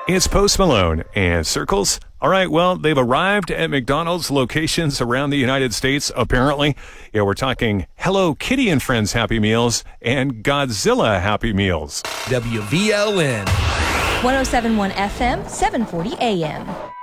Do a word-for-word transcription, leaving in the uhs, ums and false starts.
It's Post Malone and Circles. All right, well, they've arrived at McDonald's locations around the United States, apparently. Yeah, we're talking Hello Kitty and Friends Happy Meals and Godzilla Happy Meals. W V L N. one oh seven point one F M, seven forty A M.